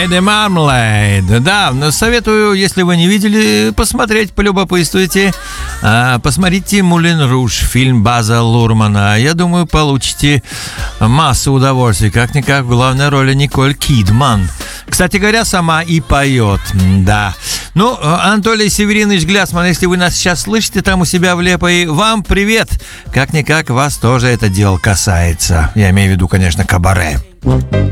Lady Marmalade. Да, но советую, если вы не видели, посмотреть, полюбопытствуйте. Посмотрите «Мулен Руж», фильм База Лурмана. Я думаю, получите массу удовольствия. Как-никак в главной роли Николь Кидман. Кстати говоря, сама и поет. Да. Ну, Анатолий Северинович Глясман, если вы нас сейчас слышите там у себя в Лепое, вам привет. Как-никак вас тоже это дело касается. Я имею в виду, конечно, кабаре.